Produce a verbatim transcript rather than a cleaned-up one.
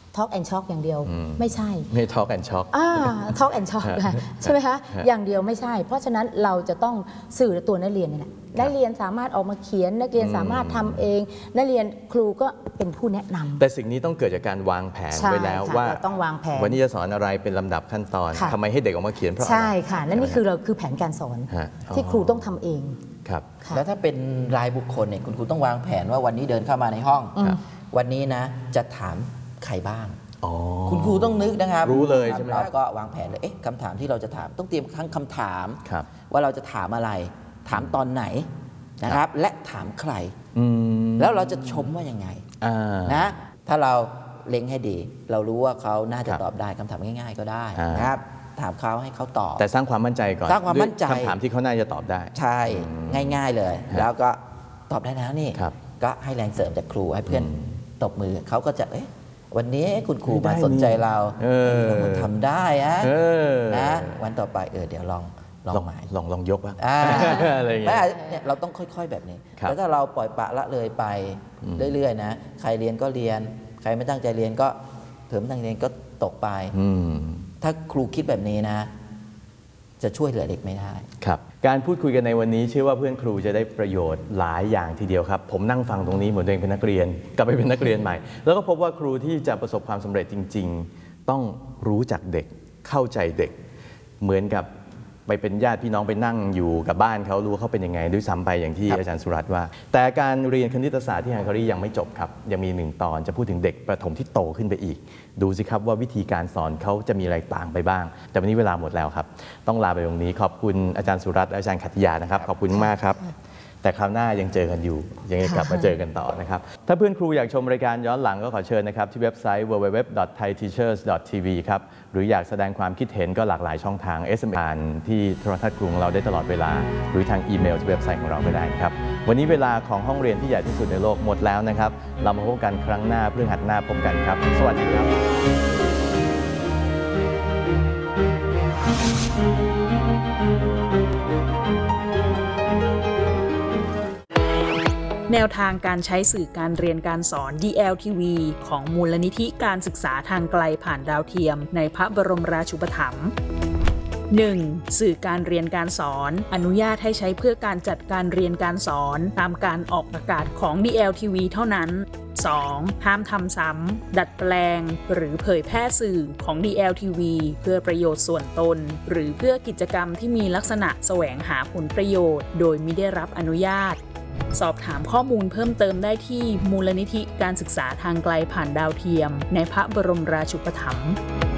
Talk and Shock อย่างเดียวไม่ใช่ไม่ Talk and Shock อ่า Talk and Shock ใช่ไหมคะอย่างเดียวไม่ใช่เพราะฉะนั้นเราจะต้องสื่อตัวนักเรียนนี่แหละนักเรียนสามารถออกมาเขียนนักเรียนสามารถทำเองนักเรียนครูก็เป็นผู้แนะนำแต่สิ่งนี้ต้องเกิดจากการวางแผนไว้แล้วว่าต้องวางแผนวันนี้จะสอนอะไรเป็นลำดับขั้นตอนทำไมให้เด็กออกมาเขียนเพราะอะไรใช่ค่ะนั่นนี่คือเราคือแผนการสอนที่ครูต้องทำเองครับแล้วถ้าเป็นรายบุคคลเนี่ยคุณครูต้องวางแผนว่าวันนี้เดินเข้ามาในห้องวันนี้นะจะถามใครบ้างคุณครูต้องนึกนะครับรู้เลยใช่ไหมแล้วก็วางแผนเลยเอ๊ะคำถามที่เราจะถามต้องเตรียมทั้งคำถามว่าเราจะถามอะไรถามตอนไหนนะครับและถามใครแล้วเราจะชมว่ายังไงนะถ้าเราเล็งให้ดีเรารู้ว่าเขาน่าจะตอบได้คำถามง่ายๆก็ได้นะครับถามเขาให้เขาตอบแต่สร้างความมั่นใจก่อนสร้างความมั่นใจคำถามที่เขาน่าจะตอบได้ใช่ง่ายๆเลยแล้วก็ตอบได้แล้วนี่ก็ให้แรงเสริมจากครูให้เพื่อนตบมือเขาก็จะเอ๊ะวันนี้คุณครูมาสนใจเราเราทำได้นะวันต่อไปเออเดี๋ยวลองลองใหม่ลองลองยกบ้างอะไรอย่างเงี้ยเนี่ยเราต้องค่อยๆแบบนี้แล้วถ้าเราปล่อยปละละเลยไปเรื่อยๆนะใครเรียนก็เรียนใครไม่ตั้งใจเรียนก็เถอะไม่ตั้งใจเรียนก็ตกไปถ้าครูคิดแบบนี้นะจะช่วยเหลือเด็กไม่ได้ครับการพูดคุยกันในวันนี้เชื่อว่าเพื่อนครูจะได้ประโยชน์หลายอย่างทีเดียวครับผมนั่งฟังตรงนี้เหมือนตัวเองเป็นนักเรียนกลับไปเป็นนักเรียนใหม่แล้วก็พบว่าครูที่จะประสบความสำเร็จจริงๆต้องรู้จักเด็กเข้าใจเด็กเหมือนกับไปเป็นญาติพี่น้องไปนั่งอยู่กับบ้านเขารู้เขาเป็นยังไงด้วยซ้ำไปอย่างที่อาจารย์สุรัตน์ว่าแต่การเรียนคณิตศาสตร์ที่ฮังการียังไม่จบครับยังมีหนึ่งตอนจะพูดถึงเด็กประถมที่โตขึ้นไปอีกดูสิครับว่าวิธีการสอนเขาจะมีอะไรต่างไปบ้างแต่วันนี้เวลาหมดแล้วครับต้องลาไปตรงนี้ขอบคุณอาจารย์สุรัตน์และอาจารย์ขัตติยานะครับขอบคุณมากครับแต่คราวหน้ายังเจอกันอยู่ยังไงกลับมาเจอกันต่อนะครับถ้าเพื่อนครูอยากชมรายการย้อนหลังก็ขอเชิญนะครับที่เว็บไซต์ ดับเบิลยู ดับเบิลยู ดับเบิลยู ดอท ไทยทีเชอร์ส ดอท ที วี ครับหรืออยากแสดงความคิดเห็นก็หลากหลายช่องทาง เอส เอ็ม เอส ที่โทรทัศน์กรุงเราได้ตลอดเวลาหรือทางอีเมลที่เว็บไซต์ของเราก็ได้ครับวันนี้เวลาของห้องเรียนที่ใหญ่ที่สุดในโลกหมดแล้วนะครับเรามาพบกันครั้งหน้าพฤหัสหน้าพบกันครับสวัสดีครับแนวทางการใช้สื่อการเรียนการสอน ดี แอล ที วี ของมูลนิธิการศึกษาทางไกลผ่านดาวเทียมในพระบรมราชูปถัมภ์ หนึ่ง. สื่อการเรียนการสอนอนุญาตให้ใช้เพื่อการจัดการเรียนการสอนตามการออกอากาศของ ดี แอล ที วี เท่านั้น สอง. ห้ามทำซ้ำดัดแปลงหรือเผยแพร่สื่อของ ดี แอล ที วี เพื่อประโยชน์ส่วนตนหรือเพื่อกิจกรรมที่มีลักษณะแสวงหาผลประโยชน์โดยมิได้รับอนุญาตสอบถามข้อมูลเพิ่มเติมได้ที่มูลนิธิการศึกษาทางไกลผ่านดาวเทียมในพระบรมราชูปถัมภ์